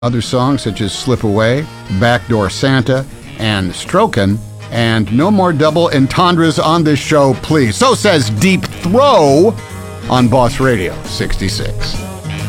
Other songs such as Slip Away, Backdoor Santa, and Strokin', and no more double entendres on this show, please. So says Deep Throw on Boss Radio 66.